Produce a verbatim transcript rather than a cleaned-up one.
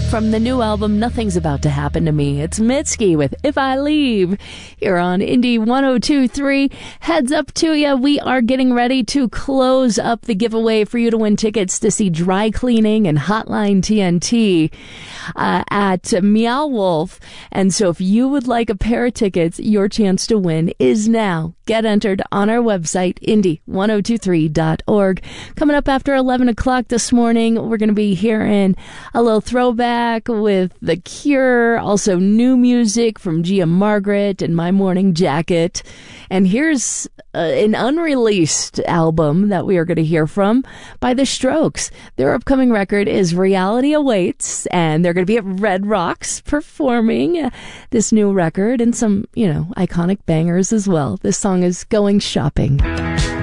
from the new album Nothing's About to Happen to Me. It's Mitski with If I Leave here on Indie one oh two point three. Heads up to you, we are getting ready to close up the giveaway for you to win tickets to see Dry Cleaning and Hotline T N T uh, at Meow Wolf. And so if you would like a pair of tickets, your chance to win is now. Get entered on our website, indie one oh two three dot org. Coming up after eleven o'clock this morning, we're going to be hearing a little throwback with The Cure, also new music from Gia Margaret and My Morning Jacket. And here's uh, an unreleased album that we are going to hear from by The Strokes. Their upcoming record is Reality Awaits, and they're going to be at Red Rocks performing uh, this new record and some, you know, iconic bangers as well. This song is Going Shopping.